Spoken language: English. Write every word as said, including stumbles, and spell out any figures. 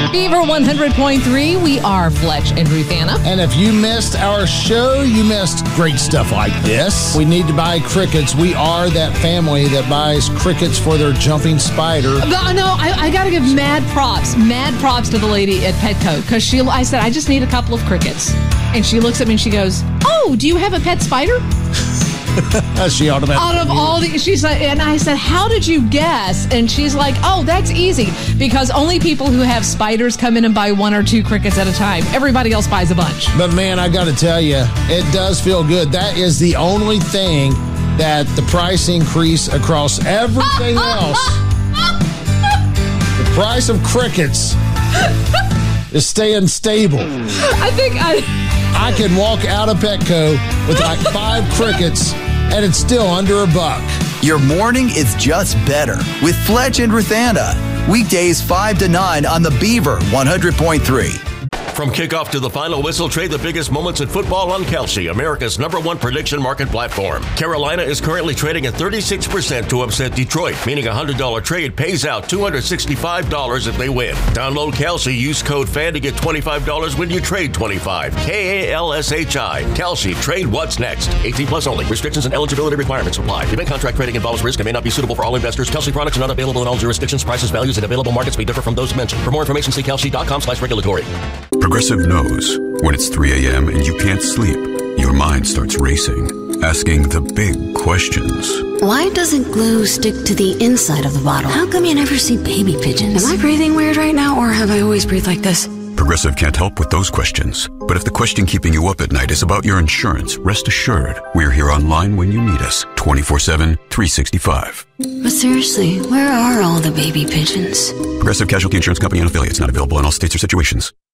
Beaver one hundred point three, we are Fletch and Ruthanna. And if you missed our show, you missed great stuff like this. We need to buy crickets. We are that family that buys crickets for their jumping spider. No, no I, I got to give mad props, mad props to the lady at Petco, because she, I said, I just need a couple of crickets. And she looks at me and she goes, oh, do you have a pet spider? She automatically Out of all the, she's like, and I said, how did you guess? And she's like, oh, that's easy, because only people who have spiders come in and buy one or two crickets at a time. Everybody else buys a bunch. But man, I got to tell you, it does feel good. That is the only thing that the price increase across everything else. The price of crickets is staying stable. I think I... I can walk out of Petco with like five crickets, and it's still under a buck. Your morning is just better with Fletch and Ruthanna. Weekdays five to nine on the Beaver one hundred point three. From kickoff to the final whistle, trade the biggest moments in football on Kelsey, America's number one prediction market platform. Carolina is currently trading at thirty-six percent to upset Detroit, meaning a one hundred dollars trade pays out two hundred sixty-five dollars if they win. Download Kelsey, use code FAN to get twenty-five dollars when you trade twenty-five dollars. K A L S H I. Kelsey, trade what's next. eighteen plus only. Restrictions and eligibility requirements apply. Event contract trading involves risk and may not be suitable for all investors. Kelsey products are not available in all jurisdictions. Prices, values, and available markets may differ from those mentioned. For more information, see kelsey.com slash regulatory. Progressive knows when it's three a.m. and you can't sleep, your mind starts racing, asking the big questions. Why doesn't glue stick to the inside of the bottle? How come you never see baby pigeons? Am I breathing weird right now, or have I always breathed like this? Progressive can't help with those questions. But if the question keeping you up at night is about your insurance, rest assured, we're here online when you need us, twenty-four seven, three sixty-five. But seriously, where are all the baby pigeons? Progressive Casualty Insurance Company and affiliates, not available in all states or situations.